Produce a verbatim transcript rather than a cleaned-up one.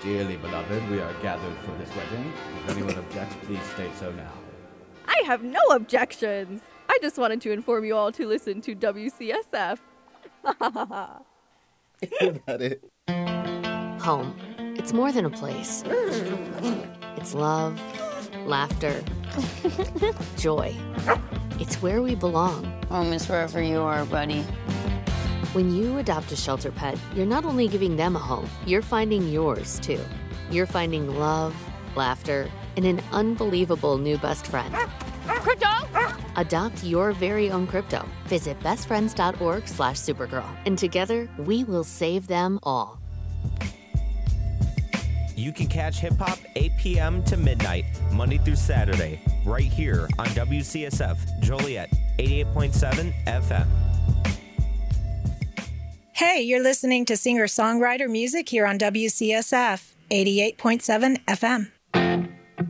Dearly beloved, we are gathered for this wedding. If anyone objects, please state so now. I have no objections. I just wanted to inform you all to listen to W C S F. Is that it? Home. It's more than a place. It's love, laughter, joy. It's where we belong. Home is wherever you are, buddy. When you adopt a shelter pet, you're not only giving them a home, you're finding yours, too. You're finding love, laughter, and an unbelievable new best friend. Crypto! Adopt your very own crypto. Visit bestfriends.org slash Supergirl. And together, we will save them all. You can catch Hip Hop eight p.m. to midnight, Monday through Saturday, right here on W C S F Joliet, eighty-eight point seven F M. Hey, you're listening to singer-songwriter music here on W C S F, eighty-eight point seven F M.